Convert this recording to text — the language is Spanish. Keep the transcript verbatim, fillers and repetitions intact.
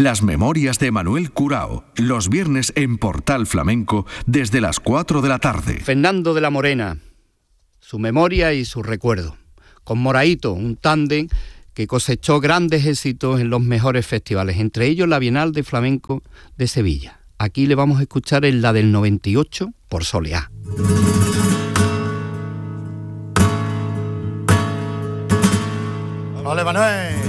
Las memorias de Manuel Curao, los viernes en Portal Flamenco desde las cuatro de la tarde. Fernando de la Morena, su memoria y su recuerdo. Con Moraito, un tándem que cosechó grandes éxitos en los mejores festivales, entre ellos la Bienal de Flamenco de Sevilla. Aquí le vamos a escuchar en la del noventa y ocho por Soleá. ¡Ole, Manuel!